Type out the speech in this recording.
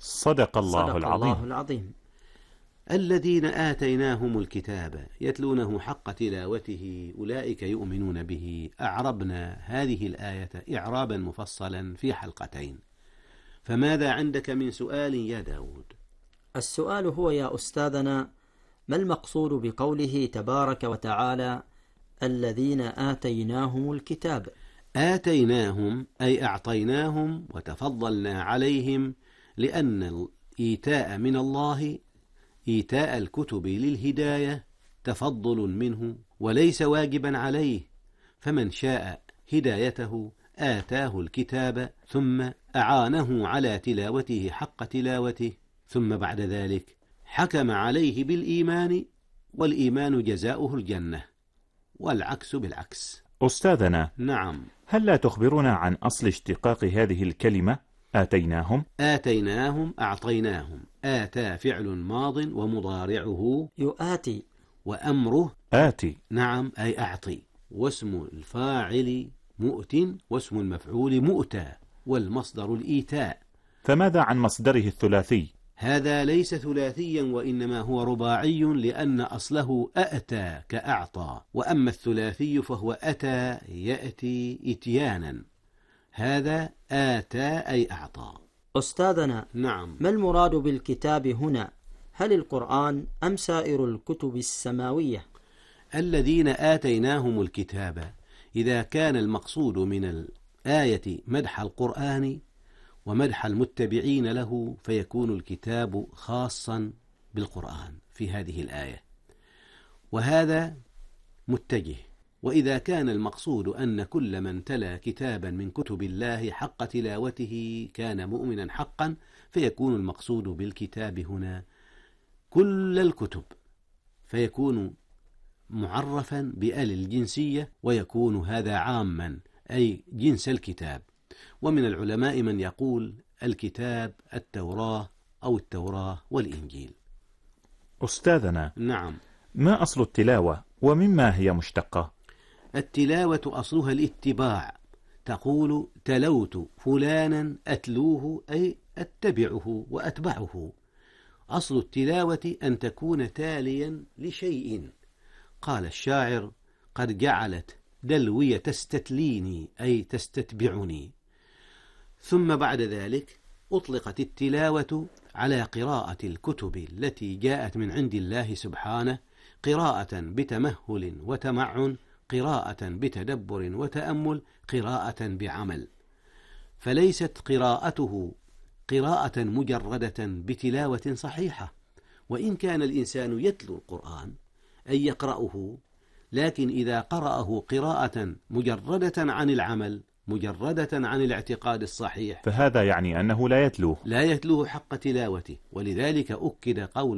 صدق الله العظيم. العظيم. الذين آتيناهم الكتاب يتلونه حق تلاوته أولئك يؤمنون به. أعربنا هذه الآية إعرابا مفصلا في حلقتين، فماذا عندك من سؤال يا داود؟ السؤال هو يا أستاذنا: ما المقصود بقوله تبارك وتعالى الذين آتيناهم الكتاب؟ آتيناهم أي أعطيناهم وتفضلنا عليهم، لأن الإيتاء من الله، إيتاء الكتب للهداية، تفضل منه وليس واجبا عليه، فمن شاء هدايته آتاه الكتاب ثم أعانه على تلاوته حق تلاوته، ثم بعد ذلك حكم عليه بالإيمان، والإيمان جزاؤه الجنة، والعكس بالعكس. أستاذنا، نعم. هل لا تخبرنا عن أصل اشتقاق هذه الكلمة آتيناهم؟ آتيناهم أعطيناهم. آتى فعل ماض ومضارعه يؤاتي، وأمره آتي. نعم أي أعطي، واسم الفاعل مؤت، واسم المفعول مؤتى، والمصدر الإيتاء. فماذا عن مصدره الثلاثي؟ هذا ليس ثلاثيا، وإنما هو رباعي، لأن أصله أأتى كأعطى، وأما الثلاثي فهو أتى يأتي إتيانا. هذا آتى أي أعطى. أستاذنا، نعم. ما المراد بالكتاب هنا؟ هل القرآن أم سائر الكتب السماوية؟ الذين آتيناهم الكتاب، إذا كان المقصود من الآية مدح القرآن ومدح المتبعين له، فيكون الكتاب خاصا بالقرآن في هذه الآية، وهذا متجه. وإذا كان المقصود أن كل من تلا كتابا من كتب الله حق تلاوته كان مؤمنا حقا، فيكون المقصود بالكتاب هنا كل الكتب، فيكون معرفا بآل الجنسية، ويكون هذا عاما أي جنس الكتاب. ومن العلماء من يقول الكتاب التوراة أو التوراة والإنجيل. أستاذنا، نعم. ما أصل التلاوة ومما هي مشتقة؟ التلاوة أصلها الاتباع، تقول تلوت فلانا أتلوه أي أتبعه وأتبعه. أصل التلاوة أن تكون تاليا لشيء. قال الشاعر: قد جعلت دلوي تستتليني أي تستتبعني. ثم بعد ذلك أطلقت التلاوة على قراءة الكتب التي جاءت من عند الله سبحانه، قراءة بتمهل وتمعن، قراءة بتدبر وتأمل، قراءة بعمل. فليست قراءته قراءة مجردة بتلاوة صحيحة، وإن كان الإنسان يتلو القرآن أي يقرأه، لكن إذا قرأه قراءة مجردة عن العمل، مجردة عن الاعتقاد الصحيح، فهذا يعني أنه لا يتلوه حق تلاوته. ولذلك أكد قول